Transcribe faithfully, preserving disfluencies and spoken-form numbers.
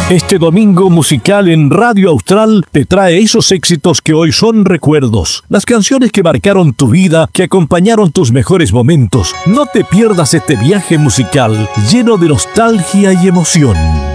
Este domingo musical en Radio Austral te trae esos éxitos que hoy son recuerdos. Las canciones que marcaron tu vida, que acompañaron tus mejores momentos. No te pierdas este viaje musical lleno de nostalgia y emoción.